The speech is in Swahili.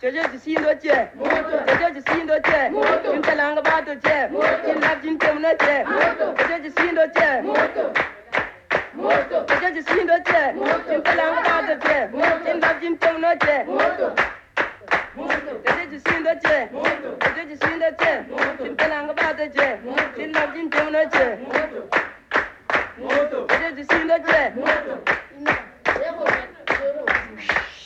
Jojo Jisindo che, Jojo Jisindo che, Jintalanga Bato che, Jinlap Jintemno che, Jojo Jisindo che, Jojo Jisindo che, Jintalanga Bato che, Jinlap Jintemno che, Jojo Jisindo che, Jojo Jisindo che, Jintalanga Bato che, Jinlap Jintemno che, Jojo Jisindo che,